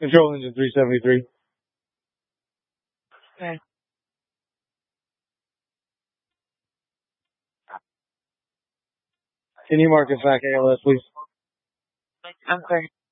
Control engine 373. Okay. Can you mark us back ALS, please? I'm sorry.